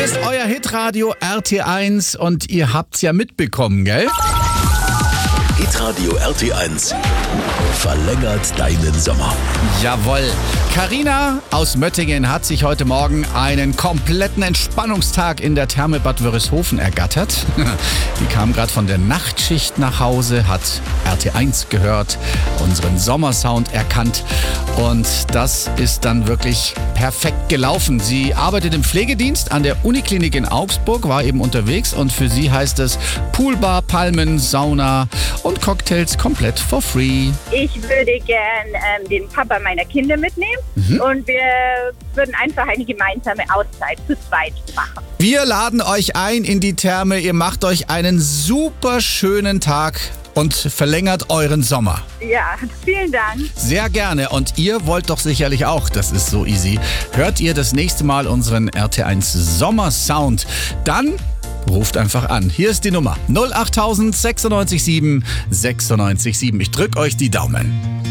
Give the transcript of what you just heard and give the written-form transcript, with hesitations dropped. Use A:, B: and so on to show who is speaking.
A: ist euer Hitradio RT1 und ihr habt's ja mitbekommen, gell?
B: Hitradio RT1 verlängert deinen Sommer.
A: Jawohl. Carina aus Möttingen hat sich heute Morgen einen kompletten Entspannungstag in der Therme Bad Wörishofen ergattert. Die kam gerade von der Nachtschicht nach Hause, hat RT1 gehört, unseren Sommersound erkannt und das ist dann wirklich perfekt gelaufen. Sie arbeitet im Pflegedienst an der Uniklinik in Augsburg, war eben unterwegs und für sie heißt es Poolbar, Palmen, Sauna und Cocktails komplett for free.
C: Ich würde gern den Papa meiner Kinder mitnehmen und wir würden einfach eine gemeinsame Auszeit zu zweit machen.
A: Wir laden euch ein in die Therme. Ihr macht euch einen super schönen Tag und verlängert euren Sommer.
C: Ja, vielen Dank.
A: Sehr gerne. Und ihr wollt doch sicherlich auch, das ist so easy. Hört ihr das nächste Mal unseren RT1 Sommersound, dann ruft einfach an. Hier ist die Nummer 08000 96 7 96 7. Ich drück euch die Daumen.